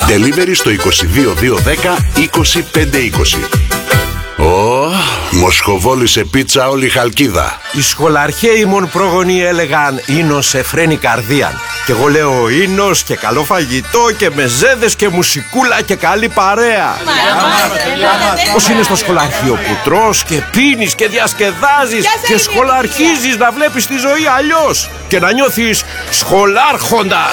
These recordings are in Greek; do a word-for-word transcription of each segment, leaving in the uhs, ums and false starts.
Delivery στο είκοσι δύο δύο δέκα είκοσι πέντε είκοσι. Ω, μοσχοβόλησε πίτσα όλη η Χαλκίδα. Οι σχολαρχαίοι μον πρόγονοι έλεγαν «Ίνος εφραίνει καρδίαν». Και εγώ λέω «Ίνος και καλό φαγητό και μεζέδες και μουσικούλα και καλή παρέα». Πώς είναι στο σχολαρχείο που τρως και πίνεις και διασκεδάζεις και σχολαρχίζεις να βλέπεις τη ζωή αλλιώς και να νιώθεις σχολάρχοντας.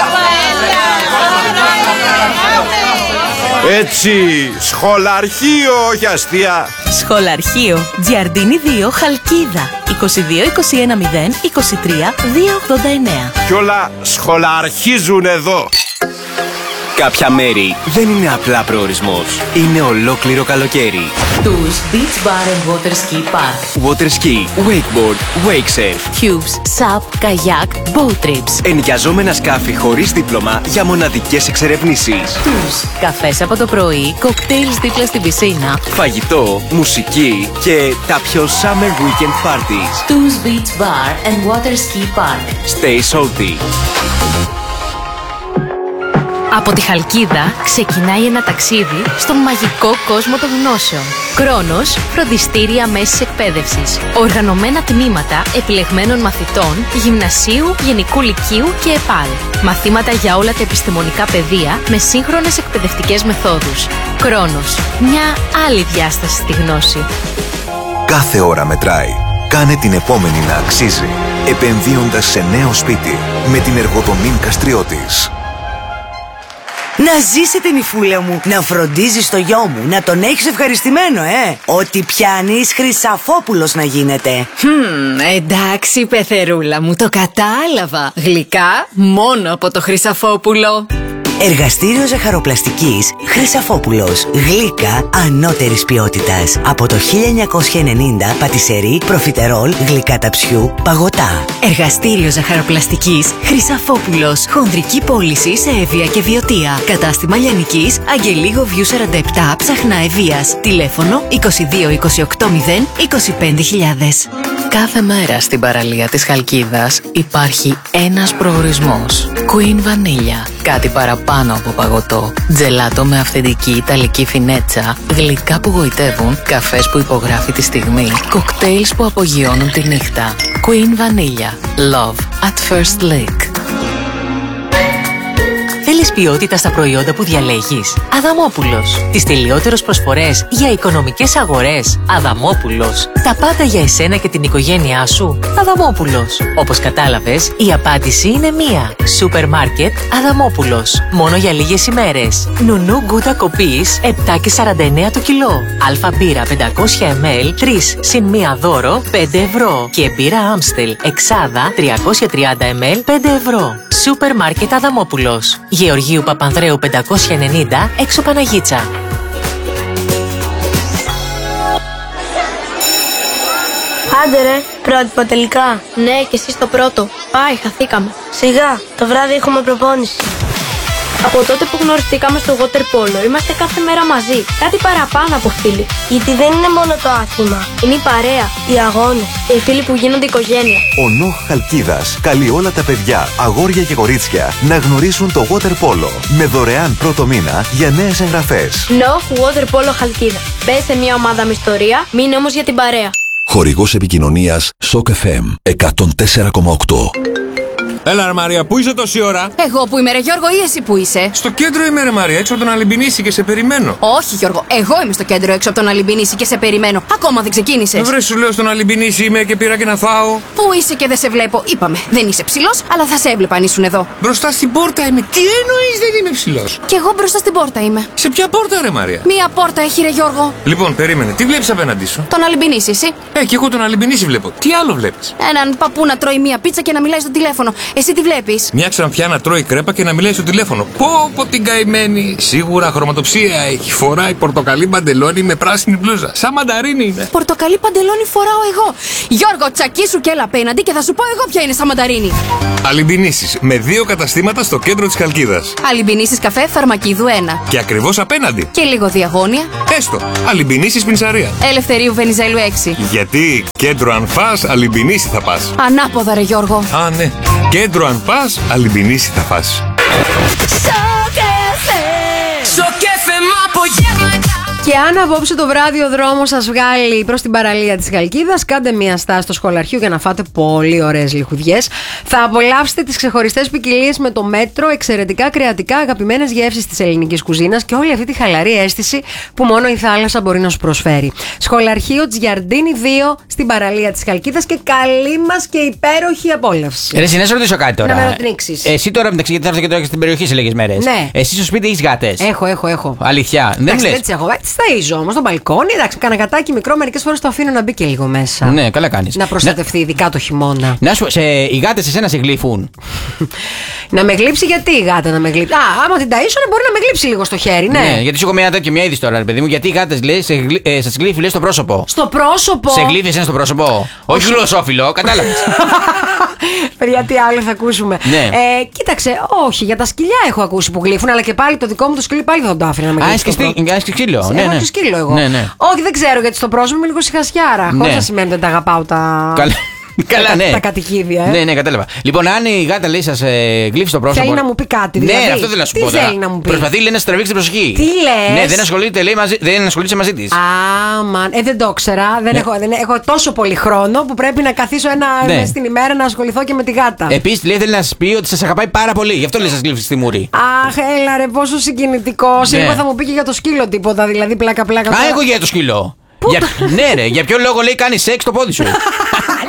Έτσι, σχολαρχείο, όχι αστεία. Σχολαρχείο, Τζιαρντίνη δύο, Χαλκίδα. είκοσι δύο είκοσι ένα μηδέν είκοσι τρία διακόσια ογδόντα εννέα. Κι όλα σχολαρχίζουν εδώ. Κάποια μέρη δεν είναι απλά προορισμός. Είναι ολόκληρο καλοκαίρι. Tours Beach Bar and Water Ski Park. Water ski, wakeboard, wake surf. Cubes, SUP, kayak, boat trips. Ενοικιαζόμενα σκάφη χωρίς δίπλωμα για μοναδικές εξερευνήσεις. Tours, καφές από το πρωί, κοκτέιλς δίπλα στην πισίνα. Φαγητό, μουσική και τα πιο summer weekend parties. Tours Beach Bar and Water Ski Park. Stay salty. Από τη Χαλκίδα ξεκινάει ένα ταξίδι στον μαγικό κόσμο των γνώσεων. Κρόνος, φροντιστήρια μέσης εκπαίδευσης. Οργανωμένα τμήματα επιλεγμένων μαθητών, γυμνασίου, γενικού λυκείου και ΕΠΑΛ. Μαθήματα για όλα τα επιστημονικά πεδία με σύγχρονες εκπαιδευτικές μεθόδους. Κρόνος, μια άλλη διάσταση στη γνώση. Κάθε ώρα μετράει. Κάνε την επόμενη να αξίζει, επενδύοντας σε νέο σπίτι με την Εργοτομήν Καστριώτης. Να ζήσει την υφούλα μου, να φροντίζεις το γιο μου, να τον έχεις ευχαριστημένο, ε! Ότι πιάνεις Χρυσαφόπουλος να γίνεται. Hm, εντάξει, πεθερούλα μου, το κατάλαβα. Γλυκά μόνο από το Χρυσαφόπουλο. Εργαστήριο ζαχαροπλαστικής Χρυσαφόπουλος. Γλύκα ανώτερης ποιότητας. Από το χίλια εννιακόσια ενενήντα πατισερί, προφιτερόλ, γλυκά ταψιού, παγωτά. Εργαστήριο ζαχαροπλαστικής Χρυσαφόπουλος. Χονδρική πώληση σε Εύβοια και Βιωτία. Κατάστημα Λιανικής, Αγγελίγο Βιού σαράντα επτά, Ψαχνά Ευβοίας. Τηλέφωνο είκοσι δύο είκοσι οκτώ μηδέν είκοσι πέντε χιλιάδες. Κάθε μέρα στην παραλία της Χαλκίδας υπάρχει ένας προορισμός. Queen Vanilla. Κάτι παραπάνω από παγωτό. Τζελάτο με αυθεντική ιταλική φινέτσα. Γλυκά που γοητεύουν. Καφές που υπογράφει τη στιγμή. Κοκτέιλς που απογειώνουν τη νύχτα. Queen Vanilla. Love at first lick. Θέλεις ποιότητα στα προϊόντα που διαλέγεις? Αδαμόπουλος. Τις τελειότερες προσφορές για οικονομικές αγορές. Αδαμόπουλος. Τα πάντα για εσένα και την οικογένειά σου. Αδαμόπουλος. Όπως κατάλαβες, η απάντηση είναι μία. Σούπερ μάρκετ Αδαμόπουλος. Μόνο για λίγες ημέρες. Νουνού γκούτα κοπής επτά και σαράντα εννέα το κιλό. Αλφα μπύρα πεντακόσια μιλιλίτρα τρία συν μία δώρο πέντε ευρώ. Και μπύρα Άμστελ εξάδα τριακόσια τριάντα μιλιλίτρα πέντε ευρώ. Σούπερ μάρκετ Αδαμόπουλος. Γεωργίου Παπανδρέου πεντακόσια ενενήντα έξω Παναγίτσα. Άντε ρε, πρότυπο τελικά. Ναι, και εσύ στο πρώτο. Πάει, χαθήκαμε. Σιγά, το βράδυ έχουμε προπόνηση. Από τότε που γνωριστήκαμε στο water polo, είμαστε κάθε μέρα μαζί. Κάτι παραπάνω από φίλοι. Γιατί δεν είναι μόνο το άθλημα. Είναι η παρέα, οι αγώνες και οι φίλοι που γίνονται οικογένεια. Ο Νοχ Χαλκίδας καλεί όλα τα παιδιά, αγόρια και κορίτσια να γνωρίσουν το water polo με δωρεάν πρώτο μήνα για νέες εγγραφές. Νοχ Water Polo Χαλκίδα. Μπες σε μια ομάδα με ιστορία, μείνε όμως για την παρέα. Χορηγός επικοινωνίας Σοκ εφ εμ εκατόν τέσσερα κόμμα οκτώ. Έλα ρε Μαρία, πού είσαι τόση ώρα? Εγώ που είμαι ρε Γιώργο ή εσύ που είσαι? Στο κέντρο είμαι ρε Μαρία, έξω από τον Αλυμπινίση και σε περιμένω. Όχι Γιώργο, εγώ είμαι στο κέντρο έξω από τον Αλυμπινίση και σε περιμένω. Ακόμα δεν ξεκίνησες. Βρε σου λέω στον Αλυμπινίση είμαι και πήρα και να φάω. Πού είσαι και δεν σε βλέπω? Είπαμε, δεν είσαι ψηλός, αλλά θα σε έβλεπα αν ήσουν εδώ. Μπροστά στην πόρτα είμαι. Τι εννοείς δεν είμαι ψηλός? Κι εγώ μπροστά στην πόρτα είμαι. Σε ποια πόρτα ρε Μαρία? Μία πόρτα έχει ρε Γιώργο. Λοιπόν, περίμενε, τι βλέπεις απέναντί σου? Τον Αλυμπινίση, εσύ. Ε, και εγώ τον Αλυμπινίση βλέπω. Τι άλλο βλέπεις? Έναν παππού να τρώει μία πίτσα και να μιλάει στο τηλέφωνο. Εσύ τι βλέπεις? Μια ξανθιά να τρώει κρέπα και να μιλάει στο τηλέφωνο. Πω πω την καημένη. Σίγουρα χρωματοψία έχει. Φοράει πορτοκαλί παντελόνι με πράσινη μπλούζα. Σαν μανταρίνι είναι. Πορτοκαλί παντελόνι φοράω εγώ. Γιώργο, τσακίσου και έλα απέναντι και θα σου πω εγώ ποια είναι σαν μανταρίνι. Αλυμπινίσεις με δύο καταστήματα στο κέντρο της Χαλκίδας. Αλυμπινίσεις καφέ Φαρμακίδου ένα. Και ακριβώς απέναντι. Και λίγο διαγώνια. Έστω. Αλυμπινίσεις Πινσαρία. Ελευθερίου Βενιζέλου έξι. Γιατί κέντρο αν φας, Αλυμπινίση θα πας. Ανάποδα ρε Γιώργο. Α, ναι. Κέντρο αν πας, Αλυμπινίση θα φας. Σοκ εφ εμ. Αν απόψε το βράδυ ο δρόμος σας βγάλει προς την παραλία της Χαλκίδας, κάντε μια στάση στο σχολαρχείο για να φάτε πολύ ωραίες λιχουδιές. Θα απολαύσετε τις ξεχωριστές ποικιλίες με το μέτρο, εξαιρετικά κρεατικά, αγαπημένες γεύσεις της ελληνικής κουζίνας και όλη αυτή τη χαλαρή αίσθηση που μόνο η θάλασσα μπορεί να σου προσφέρει. Σχολαρχείο Τζιαρντίνι δύο στην παραλία της Χαλκίδας και καλή μας και υπέροχη απόλαυση. Ρε, συνέσαι, ρωτήσω κάτι τώρα. Να με ρωτήσεις. Εσύ τώρα μεταξύ, γιατί θα έρθω και τώρα και στην περιοχή σε λίγες μέρες. Ναι. Εσύ στο σπίτι έχεις γάτες? Έχω, έχω, έχω. Αλήθεια. Δεν Εντάξει, λες. έτσι έχω. Τι σταΐζω όμως, στο μπαλκόνι. Εντάξει, κάνα γατάκι μικρό, μερικές φορές το αφήνω να μπει και λίγο μέσα. Ναι, καλά κάνεις. Να προστατευτεί, ειδικά το χειμώνα. Να σου, σε, οι γάτες εσένα σε γλύφουν? Να με γλύψει, γιατί η γάτα να με γλύψει? Α, άμα την ταΐσω, μπορεί να με γλύψει λίγο στο χέρι, ναι. Ναι, γιατί σου έχω μια τέτοια μια είδηση τώρα, ρε παιδί μου. Γιατί οι γάτες λέει, σε γλύ, ε, σας γλύφει, λέει, στο πρόσωπο. Στο πρόσωπο. Σε γλύφει εσένα στο πρόσωπο. Όχι γλωσσόφιλο, κατάλαβες. Παιδιά, τι άλλο θα ακούσουμε. Ναι. Ε, κοίταξε, όχι, για τα σκυλιά έχω ακούσει που γλύφουν, αλλά και πάλι το δικό μου το σκύλο πάλι δεν θα το άφηνα να με γλύφει. Α, έχει σκύλο. Ναι, έχω ναι. και σκύλο εγώ. Ναι, ναι. Όχι, δεν ξέρω, γιατί στο πρόσωπο είμαι λίγο σιχασιάρα. Ναι. Χωρίς να σημαίνει ότι δεν τα αγαπάω τα. Καλά. Καλά, ναι. Τα κατοικίδια, ε. Ναι, ναι, κατάλαβα. Λοιπόν, αν η γάτα λέει σας ε, γλύφει στο πρόσωπο. Θέλει να μου πει κάτι, δηλαδή. Ναι, αυτό θέλω να σου Τι πω. θέλει να μου πει? Προσπαθεί, λέει, να σου τραβήξει την προσοχή. Τι λες? Ναι, δεν ασχολείται, λέει, μαζί, δεν ασχολείσαι μαζί της. Α, μαν. Ε, δεν το ήξερα. Δεν, Ναι. έχω, δεν έχω τόσο πολύ χρόνο που πρέπει να καθίσω ένα Ναι. μες στην ημέρα να ασχοληθώ και με τη γάτα. Επίσης, λέει, θέλει να σας πει ότι σας αγαπάει πάρα πολύ. Γι' αυτό λέει, σας γλύφει στη μούρη. Αχ, έλα ρε, πόσο συγκινητικό. Ναι. Σίγουρα θα μου πει και για το σκύλο τίποτα, δηλαδή πλάκα-πλάκα. Α, εγώ για το σκύλο. Για... ναι, ρε, για ποιο λόγο λέει κάνει σεξ το πόδι σου.